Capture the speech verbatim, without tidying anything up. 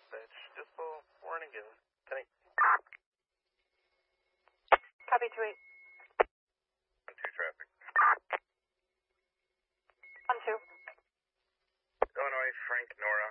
dispatch. Just a warning again. Kenny. Copy two eight. One two traffic. One two. Illinois, Frank, Nora.